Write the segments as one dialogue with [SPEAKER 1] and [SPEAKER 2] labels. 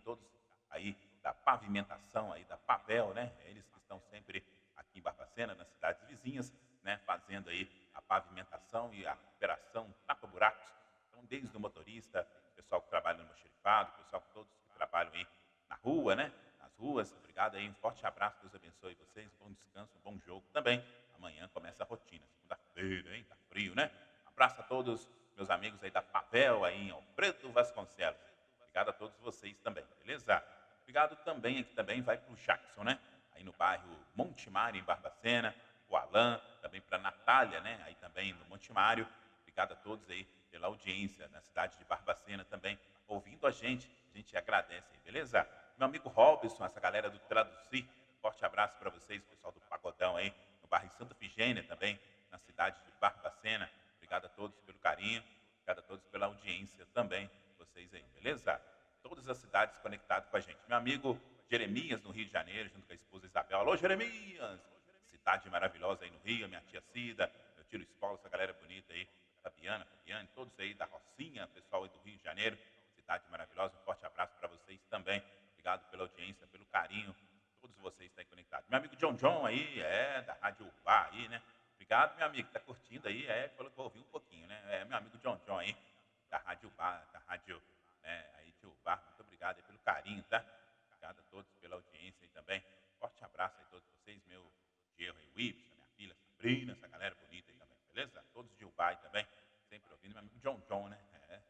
[SPEAKER 1] todos aí da pavimentação aí da Pavel, né? Eles que estão sempre aqui em Barbacena, nas cidades vizinhas, né? Fazendo aí a pavimentação e a recuperação tapa-buracos. Então, desde o motorista, o pessoal que trabalha no almoxarifado, o pessoal todos que trabalham aí na rua, né? Nas ruas, obrigado aí, um forte abraço, Deus abençoe vocês, um bom descanso, um bom jogo também. Amanhã começa a rotina, segunda-feira, hein? Tá frio, né? Um abraço a todos meus amigos aí da Pavel, aí em Alfredo Vasconcelos. Obrigado a todos vocês também, beleza? Obrigado também, aqui também vai pro Jackson, né? Aí no bairro Montemário, em Barbacena, o Alain, também para Natália, né? Aí também no Montemário. Obrigado a todos aí pela audiência na cidade de Barbacena também, ouvindo a gente agradece aí, beleza? Meu amigo Robson, essa galera do Traduzir, forte abraço para vocês, pessoal do Pagodão aí, no bairro Santa Efigênia também, na cidade de Barbacena. Obrigado a todos pelo carinho, obrigado a todos pela audiência também, vocês aí, beleza? Todas as cidades conectadas com a gente. Meu amigo Jeremias, no Rio de Janeiro, junto com a esposa Isabel. Alô, Jeremias! Cidade maravilhosa aí no Rio, minha tia Cida, meu tio Espolo, essa galera bonita aí, Fabiane, todos aí da Rocinha, pessoal aí do Rio de Janeiro, cidade maravilhosa, um forte abraço para vocês também. Obrigado pela audiência, pelo carinho, todos vocês estão aí conectados. Meu amigo John aí, da Rádio Urbá aí, né? Obrigado, meu amigo, tá curtindo aí, falou que eu ouvi um pouquinho, né? Meu amigo John aí, da Rádio Urbá, da Rádio, né, aí de Urbá, muito obrigado aí pelo carinho, tá? Obrigado a todos pela audiência aí também. Forte abraço aí a todos vocês, meu Gerro aí, o Ibs, minha filha Sabrina, essa galera bonita aí também, beleza? Todos de Urbá aí também, sempre ouvindo, meu amigo John, né?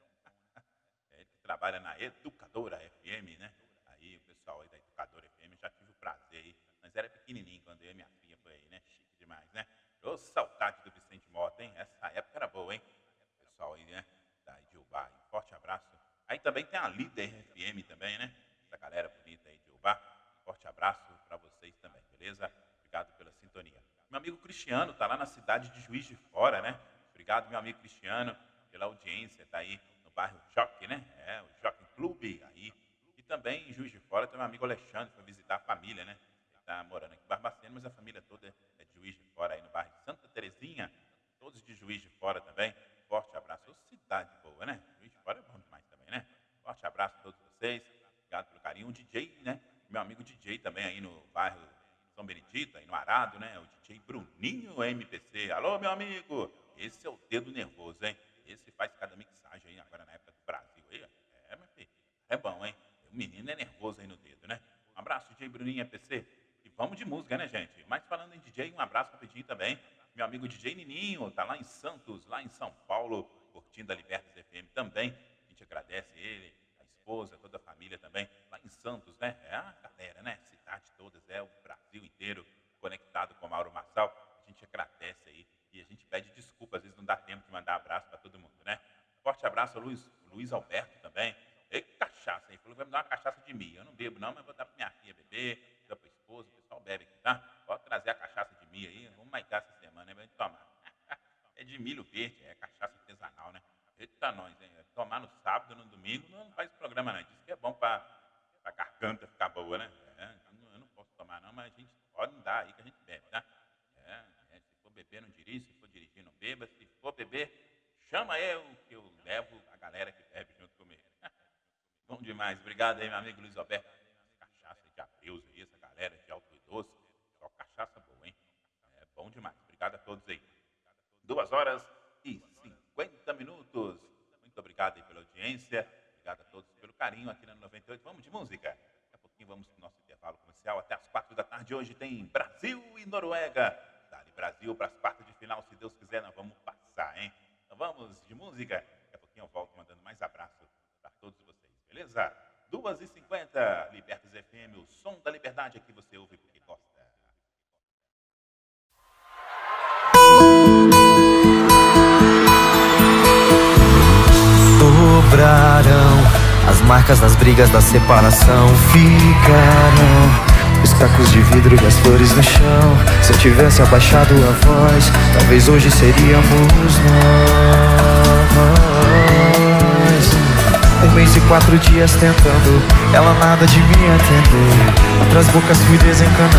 [SPEAKER 1] Ele que trabalha na Educadora FM, né? Aí o pessoal aí da Educadora FM, já tive o prazer aí, mas era pequenininho quando eu e minha filha foi aí, né? Chique demais, né? Ô, saudade do Vicente Mota, hein? Essa época era boa, hein? Pessoal aí, né? Da Urbá, um forte abraço. Aí também tem a Líder FM também, né? Essa galera bonita aí de Urbá. Forte abraço para vocês também, beleza? Obrigado pela sintonia. Meu amigo Cristiano tá lá na cidade de Juiz de Fora, né? Obrigado, meu amigo Cristiano, pela audiência. Tá aí no bairro Jockey, né? O Jockey Clube aí. E também em Juiz de Fora tem meu amigo Alexandre, foi visitar a família, né? Ele tá morando aqui em Barbacena, mas a família toda é de Juiz de Fora aí no bairro Santa Terezinha. Todos de Juiz de Fora também. Forte abraço. Ô, cidade boa, né? Juiz de Fora é bom demais também, né? Forte abraço a todos vocês. Obrigado pelo carinho. O DJ, né? Meu amigo DJ também aí no bairro São Benedito, aí no Arado, né? O DJ Bruninho MPC. Alô, meu amigo! Esse é o dedo nervoso, hein? Esse faz cada mixagem aí agora na época do Brasil aí. Meu filho. É bom, hein? O menino é nervoso aí no dedo, né? Um abraço, DJ Bruninho MPC. E vamos de música, né, gente? Mas falando em DJ, um abraço rapidinho também. Meu amigo DJ Nininho, tá lá em Santos, lá em São Paulo, curtindo a Libertas FM também. A gente agradece ele, a esposa, toda a família também, lá em Santos, né? A galera, né? Cidade todas, o Brasil inteiro conectado com o Mauro Marçal. A gente agradece aí e a gente pede desculpa, às vezes não dá tempo de mandar abraço para todo mundo, né? Forte abraço ao Luiz Alberto também. E cachaça aí, falou que vai me dar uma cachaça de milho. Eu não bebo não, mas vou dar para minha filha beber, dar para a esposa, o pessoal bebe aqui, tá? Pode trazer a cachaça de milho aí, vamos maicar essa semana, né? Vai tomar. É de milho verde, é cachaça artesanal, né? Eita nós, hein? Tomar no sábado, no domingo, não faz programa não. Diz que é bom para a garganta ficar boa, né? Eu não posso tomar não, mas a gente pode dar aí que a gente bebe, tá? Se for beber, não dirige, se for dirigir, não beba. Se for beber, chama eu, que eu levo a galera que bebe junto comigo. Bom demais, obrigado aí, meu amigo Luiz Alberto. Cachaça de Abreuso aí, essa galera de Alto e Doce. Só cachaça boa, hein? É bom demais, obrigado a todos aí. 2h50. Muito obrigado aí pela audiência. Obrigado a todos pelo carinho aqui na 98. Vamos de música. Daqui a pouquinho vamos para o nosso intervalo comercial. Até as 4 da tarde. Hoje tem Brasil e Noruega. Dali Brasil para as quartas de final. Se Deus quiser, nós vamos passar, hein? Então vamos de música. Daqui a pouquinho eu volto mandando mais abraço para todos vocês. Beleza? 2h50. Libertas FM, o som da liberdade aqui você ouve porque gosta.
[SPEAKER 2] Sobrarão as marcas das brigas da separação. Ficarão os cacos de vidro e as flores no chão. Se eu tivesse abaixado a voz, talvez hoje seríamos nós. 1 mês e 4 dias tentando, ela nada de me atender. Outras bocas fui desencanando.